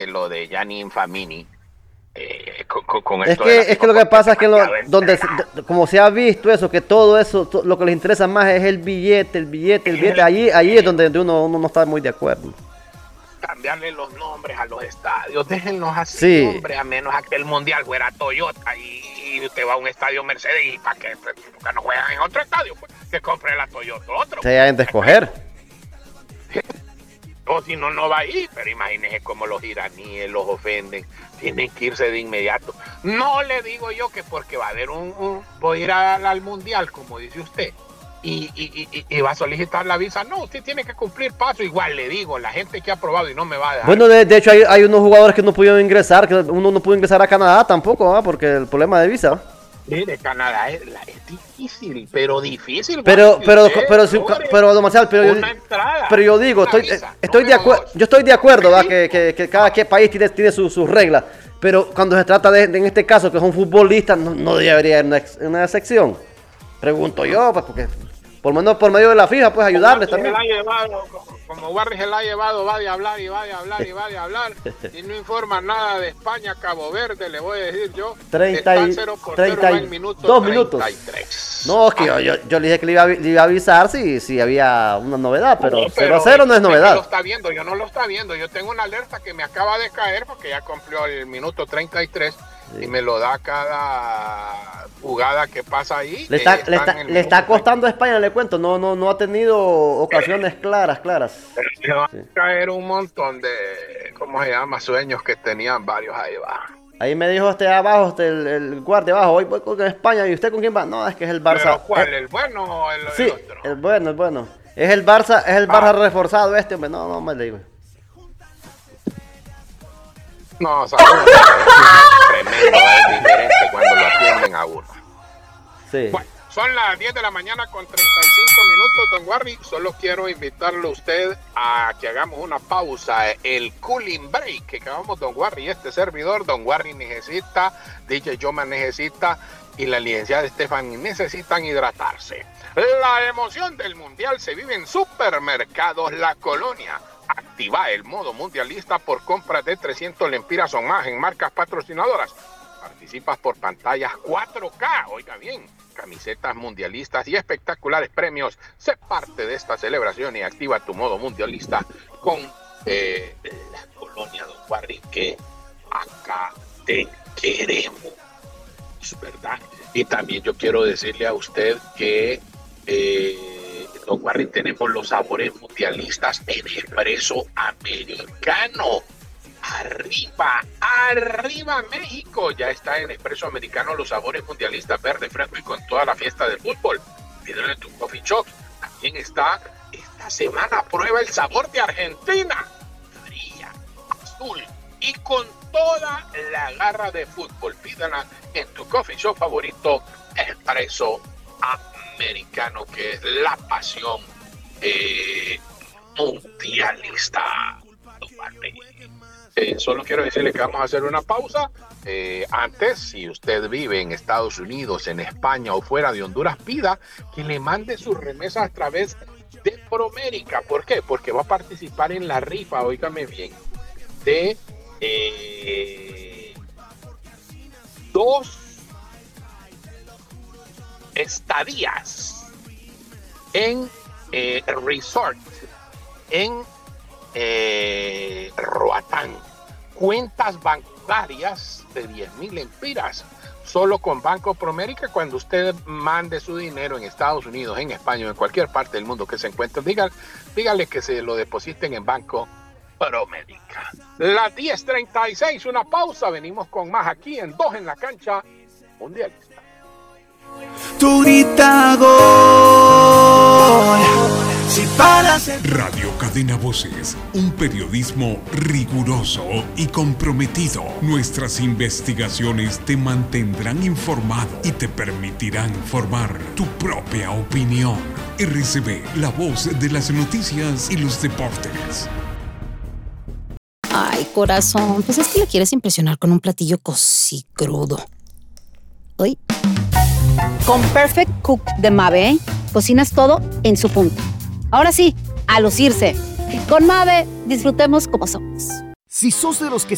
lo de Gianni Infamini. Con es que lo que pasa es que como se ha visto eso, que todo eso, lo que les interesa más es el billete, allí es donde uno no está muy de acuerdo. Cambiarle los nombres a los estadios, déjenlos así, sí. Hombre, a menos a que el Mundial fuera Toyota y usted va a un estadio Mercedes y para que no juegan en otro estadio, pues, que compre la Toyota otro. Se deben de escoger. O si no va a ir, pero imagínense cómo los iraníes los ofenden, tienen que irse de inmediato. No le digo yo que porque va a haber voy a ir al Mundial, como dice usted, y va a solicitar la visa. No, usted tiene que cumplir paso. Igual le digo, la gente que ha probado y no me va a dejar. Bueno, de hecho hay unos jugadores que no pudieron ingresar, que uno no pudo ingresar a Canadá tampoco, ¿eh? Porque el problema de visa. Sí, de Canadá es difícil, pero difícil. Pero don Marcial, pero yo digo, estoy de acuerdo, ¿va? Que cada país tiene sus reglas, pero cuando se trata en este caso que son futbolistas, no debería haber una excepción. Pregunto yo, pues, porque por lo menos por medio de la FIFA, pues ayudarles también. Como Barry se la ha llevado, va de hablar y no informa nada de España, Cabo Verde, le voy a decir yo. 32 minutos. No, es que yo le dije que le iba a avisar si había una novedad, pero 0-0 no es novedad. Lo está viendo, yo no lo está viendo. Yo tengo una alerta que me acaba de caer porque ya cumplió el minuto 33 y me lo da cada jugada que pasa ahí. Le está costando a España, le cuento. No ha tenido ocasiones claras. Le van a caer un montón de, ¿cómo se llama? Sueños que tenían varios ahí abajo. Ahí me dijo abajo, el guardia abajo, hoy voy con España. ¿Y usted con quién va? No, es que es el Barça. ¿Pero cuál? ¿El bueno o el sí, otro? el bueno. Es el Barça reforzado hombre. No me le digo. No, saludos. Tremendo, es diferente cuando lo atienden a uno. Sí. Bueno, son las 10 de la mañana con 35 minutos, don Warry. Solo quiero invitarle a usted a que hagamos una pausa, el cooling break que acabamos, don Warry, este servidor. Don Warry necesita, DJ Yoma necesita y la licenciada Stephanie necesitan hidratarse. La emoción del Mundial se vive en Supermercados La Colonia. Activa el modo mundialista por compras de 300 lempiras o más en marcas patrocinadoras. Participas por pantallas 4K, oiga bien, camisetas mundialistas y espectaculares premios. Sé parte de esta celebración y activa tu modo mundialista con La Colonia, don Warry, que acá te queremos. Es verdad. Y también yo quiero decirle a usted que don Warry, tenemos los sabores mundialistas en expreso americano. Arriba México, ya está en expreso americano los sabores mundialistas, verde, fresco y con toda la fiesta del fútbol. Pídelo en tu coffee shop. También está esta semana, prueba el sabor de Argentina, fría, azul y con toda la garra de fútbol. Pídala en tu coffee shop favorito, expreso americano, que es la pasión mundialista. Solo quiero decirle que vamos a hacer una pausa. Antes, si usted vive en Estados Unidos, en España o fuera de Honduras, pida que le mande sus remesas a través de Promérica. ¿Por qué? Porque va a participar en la rifa, óigame bien, de 2 estadías en resort en Roatán, cuentas bancarias de 10,000 lempiras, solo con Banco Promérica. Cuando usted mande su dinero en Estados Unidos, en España o en cualquier parte del mundo que se encuentre, dígale que se lo depositen en Banco Promérica. Las 10:36, una pausa, venimos con más aquí en Dos en la Cancha Mundialista. Tú grita gol. Si paras Radio Cadena Voces, un periodismo riguroso y comprometido. Nuestras investigaciones te mantendrán informado y te permitirán formar tu propia opinión. RCB, la voz de las noticias y los deportes. Ay, corazón, pues es que le quieres impresionar con un platillo cosí crudo. Uy. Con Perfect Cook de Mave, cocinas todo en su punto. Ahora sí, a lucirse. Con Mave, disfrutemos como somos. Si sos de los que